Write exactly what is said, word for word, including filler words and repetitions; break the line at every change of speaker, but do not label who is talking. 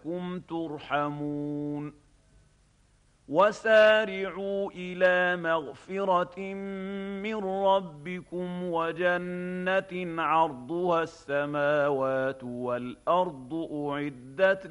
لعلكم ترحمون وسارعوا إلى مغفرة من ربكم وجنة عرضها السماوات والأرض أعدت